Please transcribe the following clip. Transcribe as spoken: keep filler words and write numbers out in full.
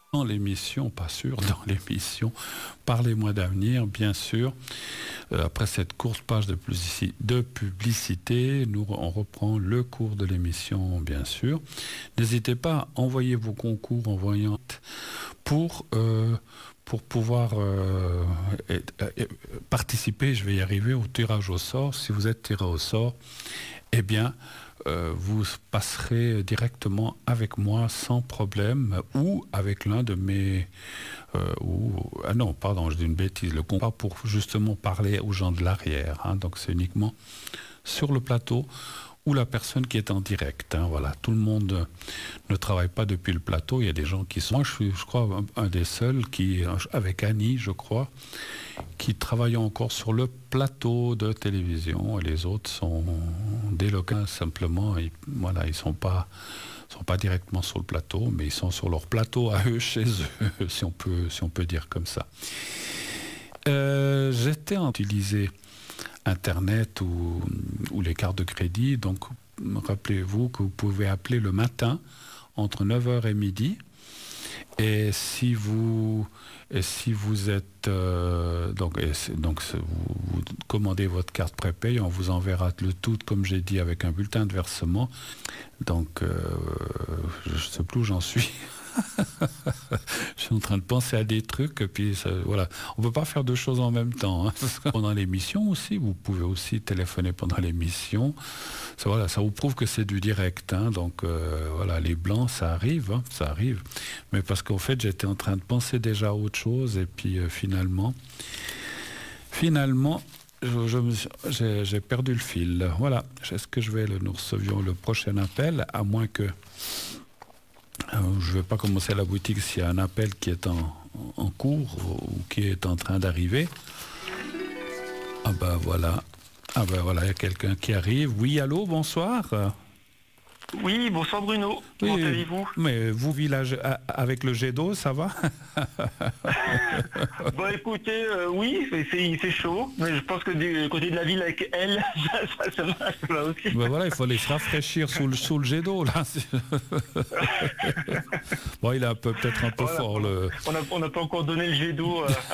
Dans l'émission, pas sûr, dans l'émission Parlez-moi d'avenir, bien sûr. Euh, après cette courte page de, publici- de publicité, nous, on reprend le cours de l'émission, bien sûr. N'hésitez pas à envoyer vos concours en voyant pour, euh, pour pouvoir euh, et, et, participer, je vais y arriver, au tirage au sort. Si vous êtes tiré au sort, eh bien, Euh, vous passerez directement avec moi sans problème ou avec l'un de mes... Euh, ou, ah non, pardon, je dis une bêtise, le compas pour justement parler aux gens de l'arrière. Hein, donc c'est uniquement sur le plateau ou la personne qui est en direct. Hein, voilà, tout le monde ne travaille pas depuis le plateau. Il y a des gens qui sont... Moi, je suis, je crois, un, un des seuls qui, avec Annie, je crois, qui travaillent encore sur le plateau de télévision, et les autres sont des locaux simplement. Ils, voilà, ils sont pas, sont pas directement sur le plateau, mais ils sont sur leur plateau à eux, chez eux, si on peut, si on peut dire comme ça. Euh, j'étais à utiliser Internet ou, ou les cartes de crédit, donc rappelez-vous que vous pouvez appeler le matin entre neuf heures et midi. Et si vous, et si vous êtes... Euh, donc, et donc vous, vous commandez votre carte prépay, on vous enverra le tout, comme j'ai dit, avec un bulletin de versement. Donc, euh, je ne sais plus où j'en suis. Je suis en train de penser à des trucs, et puis ça, voilà. On ne peut pas faire deux choses en même temps. Hein. Pendant l'émission aussi, vous pouvez aussi téléphoner pendant l'émission. Ça, voilà, ça vous prouve que c'est du direct. Hein. Donc euh, voilà, les blancs, ça arrive, hein, ça arrive. Mais parce qu'en fait, j'étais en train de penser déjà à autre chose, et puis euh, finalement, finalement, je, je me suis, j'ai, j'ai perdu le fil. Voilà. Est-ce que je vais, le, nous recevions le prochain appel, à moins que je ne vais pas commencer à la boutique s'il y a un appel qui est en, en cours ou qui est en train d'arriver. Ah ben voilà. Ah ben voilà, il y a quelqu'un qui arrive. Oui, allô, bonsoir. Oui, bonsoir Bruno. Comment oui, allez-vous? Mais vous, village, avec le jet d'eau, ça va? Bon, écoutez, euh, oui, c'est, c'est chaud, mais je pense que du côté de la ville avec elle, ça, ça, ça, va, ça va aussi. Ben voilà, il faut les se rafraîchir sous le, sous le jet d'eau, là. Bon, il est un peu, peut-être un peu voilà, fort, le... On n'a on n'a pas encore donné le jet d'eau à,